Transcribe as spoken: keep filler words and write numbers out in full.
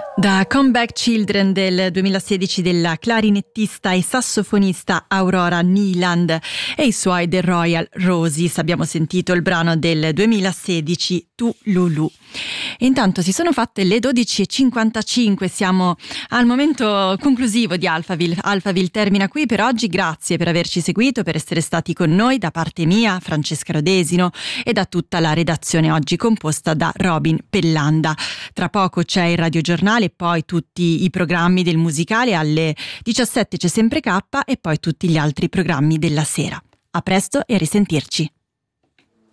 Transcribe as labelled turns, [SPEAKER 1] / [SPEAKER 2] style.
[SPEAKER 1] Da Comeback Children del duemilasedici della clarinettista e sassofonista Aurora Neeland e i suoi The Royal Roses abbiamo sentito il brano del duemilasedici Tu Lulu. Intanto si sono fatte le dodici e cinquantacinque, siamo al momento conclusivo di Alphaville. Alphaville termina qui per oggi, grazie per averci seguito, per essere stati con noi da parte mia, Francesca Rodesino, e da tutta la redazione oggi composta da Robin Pellanda. Tra poco c'è il radiogiornale, poi tutti i programmi del musicale, alle diciassette c'è sempre K e poi tutti gli altri programmi della sera. A presto e a risentirci.